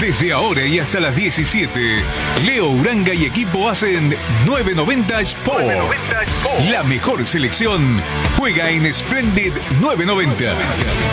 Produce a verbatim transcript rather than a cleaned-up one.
Desde ahora y hasta las diecisiete, Leo Uranga y equipo hacen nueve noventa Sport. nueve noventa Sport. La mejor selección juega en Splendid nueve noventa.